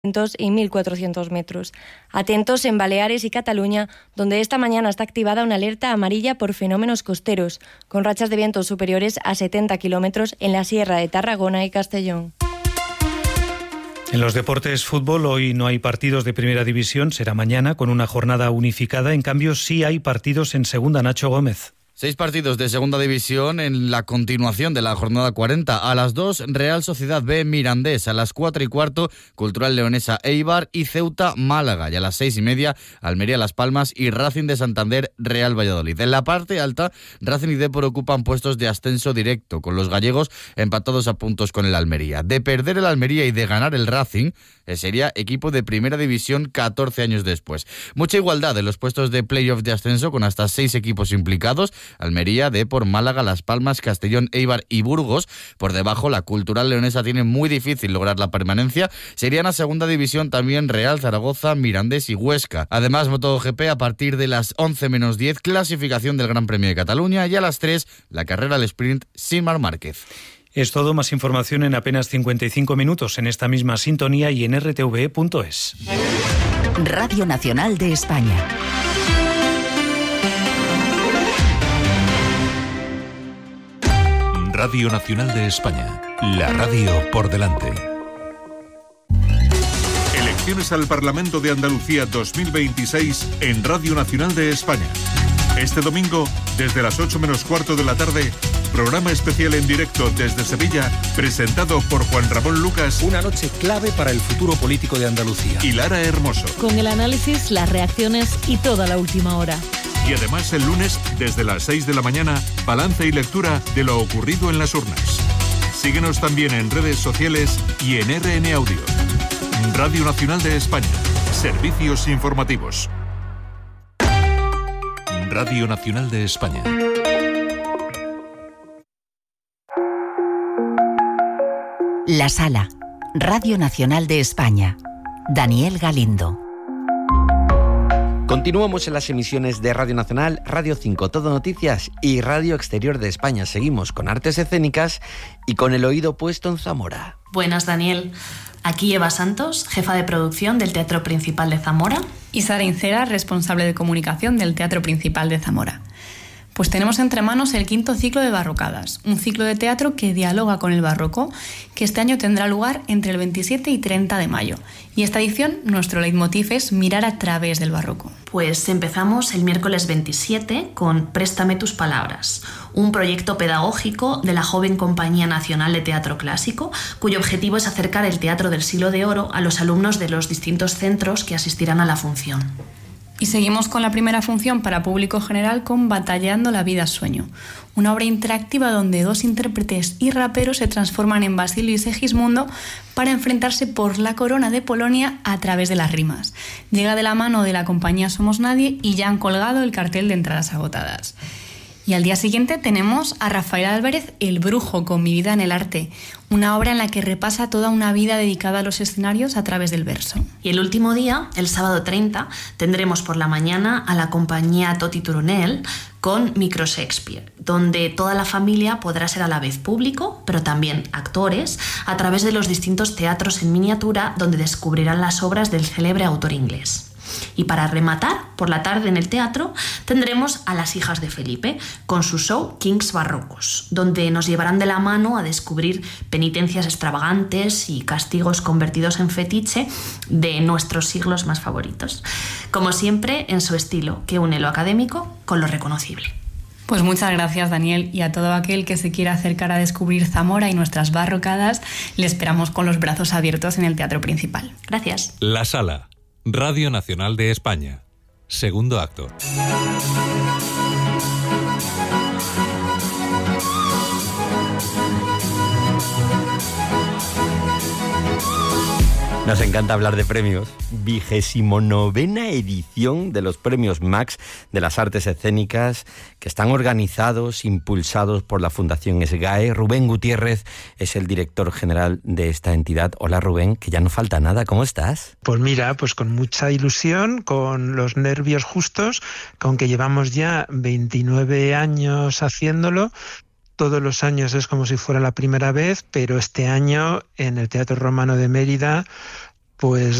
y 1.400 metros. Atentos en Baleares y Cataluña, donde esta mañana está activada una alerta amarilla por fenómenos costeros, con rachas de vientos superiores a 70 kilómetros en la Sierra de Tarragona y Castellón. En los deportes, fútbol, hoy no hay partidos de primera división, será mañana con una jornada unificada. En cambio, sí hay partidos en segunda. Nacho Gómez. 6 partidos de segunda división en la continuación de la jornada 40. A las 2, Real Sociedad B Mirandés. A las 4:15, Cultural Leonesa Eibar y Ceuta Málaga. Y a las 6:30, Almería Las Palmas y Racing de Santander Real Valladolid. En la parte alta, Racing y Depor ocupan puestos de ascenso directo, con los gallegos empatados a puntos con el Almería. De perder el Almería y de ganar el Racing, sería equipo de primera división 14 años después. Mucha igualdad en los puestos de playoff de ascenso, con hasta 6 equipos implicados: Almería, Depor, Málaga, Las Palmas, Castellón, Eibar y Burgos. Por debajo, la Cultural Leonesa tiene muy difícil lograr la permanencia. Serían a segunda división también Real Zaragoza, Mirandés y Huesca. Además, MotoGP a partir de las 11:10, clasificación del Gran Premio de Cataluña, y a las 3, la carrera al sprint sin Marc Márquez. Es todo. Más información en apenas 55 minutos en esta misma sintonía y en rtve.es. Radio Nacional de España. Radio Nacional de España, la radio por delante. Elecciones al Parlamento de Andalucía 2026 en Radio Nacional de España. Este domingo, desde las 8:15 de la tarde, programa especial en directo desde Sevilla, presentado por Juan Ramón Lucas. Una noche clave para el futuro político de Andalucía. Y Lara Hermoso. Con el análisis, las reacciones y toda la última hora. Y además el lunes, desde las 6 de la mañana, balance y lectura de lo ocurrido en las urnas. Síguenos también en redes sociales y en RN Audio. Radio Nacional de España. Servicios informativos. Radio Nacional de España. La Sala. Radio Nacional de España. Daniel Galindo. Continuamos en las emisiones de Radio Nacional, Radio 5, Todo Noticias y Radio Exterior de España. Seguimos con artes escénicas y con el oído puesto en Zamora. Buenas, Daniel. Aquí Eva Santos, jefa de producción del Teatro Principal de Zamora. Y Sara Incera, responsable de comunicación del Teatro Principal de Zamora. Pues tenemos entre manos el 5º ciclo de Barrocadas, un ciclo de teatro que dialoga con el barroco, que este año tendrá lugar entre el 27 y 30 de mayo. Y esta edición, nuestro leitmotiv es mirar a través del barroco. Pues empezamos el miércoles 27 con Préstame tus palabras, un proyecto pedagógico de la joven Compañía Nacional de Teatro Clásico, cuyo objetivo es acercar el teatro del siglo de oro a los alumnos de los distintos centros que asistirán a la función. Y seguimos con la primera función para público general con Batallando la vida sueño, una obra interactiva donde 2 intérpretes y raperos se transforman en Basilio y Segismundo para enfrentarse por la corona de Polonia a través de las rimas. Llega de la mano de la compañía Somos Nadie y ya han colgado el cartel de entradas agotadas. Y al día siguiente tenemos a Rafael Álvarez, El Brujo, con Mi vida en el arte, una obra en la que repasa toda una vida dedicada a los escenarios a través del verso. Y el último día, el sábado 30, tendremos por la mañana a la compañía Toti Turonel con Micro Shakespeare, donde toda la familia podrá ser a la vez público, pero también actores, a través de los distintos teatros en miniatura donde descubrirán las obras del célebre autor inglés. Y para rematar, por la tarde en el teatro, tendremos a las hijas de Felipe con su show Kings Barrocos, donde nos llevarán de la mano a descubrir penitencias extravagantes y castigos convertidos en fetiche de nuestros siglos más favoritos. Como siempre, en su estilo, que une lo académico con lo reconocible. Pues muchas gracias, Daniel, y a todo aquel que se quiera acercar a descubrir Zamora y nuestras barrocadas, le esperamos con los brazos abiertos en el Teatro Principal. Gracias. La Sala. Radio Nacional de España. Segundo acto. Nos encanta hablar de premios. 29ª edición de los premios Max de las artes escénicas, que están organizados, impulsados por la Fundación SGAE. Rubén Gutiérrez es el director general de esta entidad. Hola, Rubén, que ya no falta nada. ¿Cómo estás? Pues mira, pues con mucha ilusión, con los nervios justos, con que llevamos ya 29 años haciéndolo. Todos los años es como si fuera la primera vez, pero este año en el Teatro Romano de Mérida pues